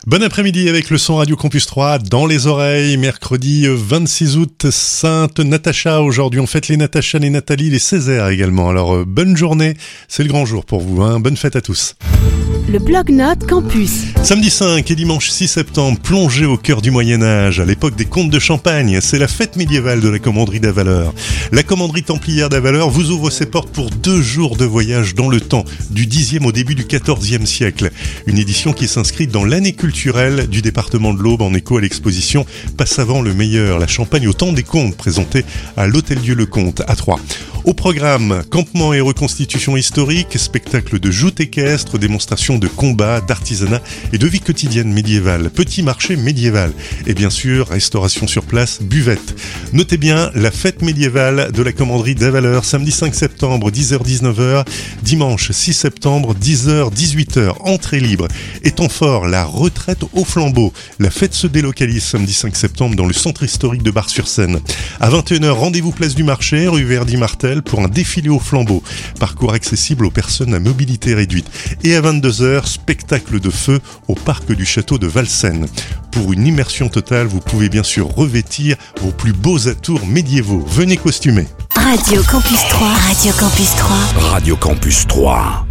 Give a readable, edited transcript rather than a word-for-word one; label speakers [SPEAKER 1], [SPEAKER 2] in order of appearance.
[SPEAKER 1] Bon après-midi avec le son Radio Campus 3 dans les oreilles. Mercredi 26 août, Sainte Natacha. Aujourd'hui, on fête les Natacha, les Nathalie, les Césaire également. Alors, bonne journée. C'est le grand jour pour vous, hein. Bonne fête à tous.
[SPEAKER 2] Le Blog-Notes Campus.
[SPEAKER 1] Samedi 5 et dimanche 6 septembre, plongez au cœur du Moyen-Âge, à l'époque des comtes de Champagne. C'est la fête médiévale de la commanderie d'Avaleur. La commanderie templière d'Avaleur vous ouvre ses portes pour 2 jours de voyage dans le temps, du 10e au début du 14e siècle. Une édition qui s'inscrit dans l'année culturelle du département de l'Aube en écho à l'exposition Passavant le meilleur, la Champagne au temps des comtes, présentée à l'Hôtel-Dieu le Comte à Troyes. Au programme, campement et reconstitution historique, spectacle de joutes équestres, démonstration de combats, d'artisanat et de vie quotidienne médiévale, petit marché médiéval et bien sûr restauration sur place, buvette. Notez bien la fête médiévale de la commanderie d'Avaleur, samedi 5 septembre 10h-19h, dimanche 6 septembre 10h-18h, entrée libre. Et temps fort, la retraite au flambeau. La fête se délocalise samedi 5 septembre dans le centre historique de Bar-sur-Seine. À 21h, rendez-vous place du marché, rue Verdi-Martel, pour un défilé au flambeau. Parcours accessible aux personnes à mobilité réduite. Et à 22h, spectacle de feu au parc du château de Valsenne. Pour une immersion totale, vous pouvez bien sûr revêtir vos plus beaux atours médiévaux. Venez costumer.
[SPEAKER 2] Radio Campus 3. Radio Campus 3.
[SPEAKER 3] Radio Campus 3.